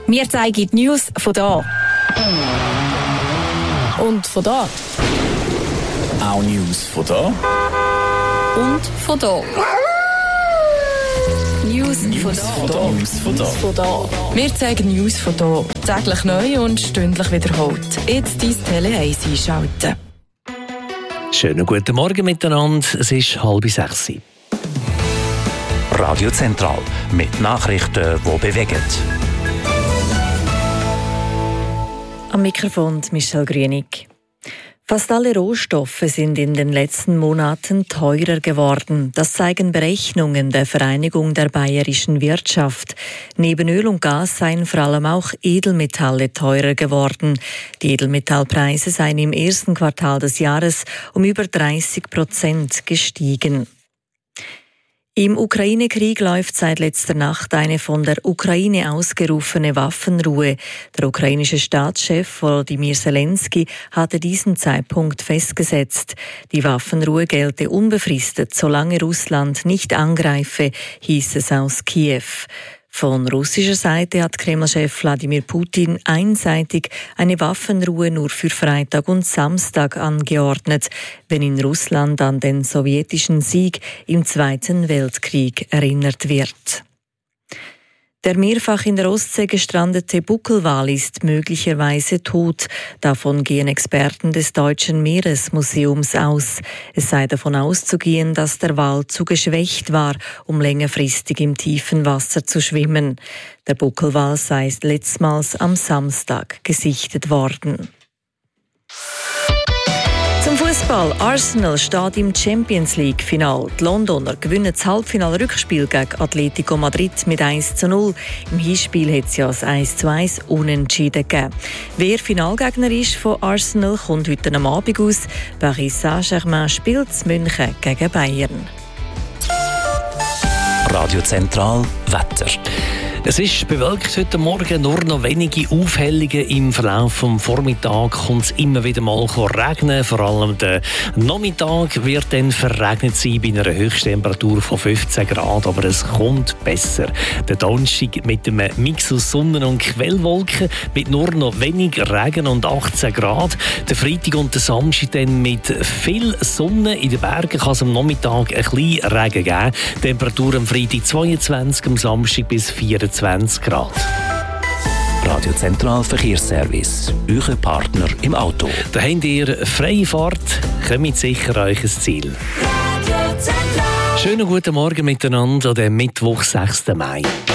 Wir zeigen die News von da. Und von da. Auch News von da. Und von da. News von da. Wir zeigen News von da. Täglich neu und stündlich wiederholt. Jetzt dein Tele 1 einschalten. Schönen guten Morgen miteinander. Es ist 5:30. Radio Zentral mit Nachrichten, die bewegen. Am Mikrofon Michelle Grünig. Fast alle Rohstoffe sind in den letzten Monaten teurer geworden. Das zeigen Berechnungen der Vereinigung der bayerischen Wirtschaft. Neben Öl und Gas seien vor allem auch Edelmetalle teurer geworden. Die Edelmetallpreise seien im ersten Quartal des Jahres um über 30% gestiegen. Im Ukraine-Krieg läuft seit letzter Nacht eine von der Ukraine ausgerufene Waffenruhe. Der ukrainische Staatschef Volodymyr Zelensky hatte diesen Zeitpunkt festgesetzt. Die Waffenruhe gelte unbefristet, solange Russland nicht angreife, hieß es aus Kiew. Von russischer Seite hat Kreml-Chef Wladimir Putin einseitig eine Waffenruhe nur für Freitag und Samstag angeordnet, wenn in Russland an den sowjetischen Sieg im Zweiten Weltkrieg erinnert wird. Der mehrfach in der Ostsee gestrandete Buckelwal ist möglicherweise tot. Davon gehen Experten des Deutschen Meeresmuseums aus. Es sei davon auszugehen, dass der Wal zu geschwächt war, um längerfristig im tiefen Wasser zu schwimmen. Der Buckelwal sei letztmals am Samstag gesichtet worden. Zum Fußball. Arsenal steht im Champions-League-Final. Die Londoner gewinnen das Halbfinal-Rückspiel gegen Atletico Madrid mit 1:0. Im Hinspiel hat es ja ein 1:1 unentschieden gegeben. Wer Finalgegner ist von Arsenal, kommt heute am Abend aus. Paris Saint-Germain spielt in München gegen Bayern. Radio Zentral Wetter. Es ist bewölkt heute Morgen, nur noch wenige Aufhellungen. Im Verlauf des Vormittags kommt es immer wieder mal regnen. Vor allem der Nachmittag wird dann verregnet sein bei einer Höchsttemperatur von 15 Grad. Aber es kommt besser. Der Donnerstag mit einem Mix aus Sonne- und Quellwolken mit nur noch wenig Regen und 18 Grad. Der Freitag und der Samstag dann mit viel Sonne. In den Bergen kann es am Nachmittag ein bisschen Regen geben. Temperatur am Freitag 22, am Samstag bis 24 Grad. Radio Zentral Verkehrsservice. Euer Partner im Auto. Da habt ihr freie Fahrt. Kommt sicher euch ein Ziel. Schönen guten Morgen miteinander an dem Mittwoch, 6. Mai.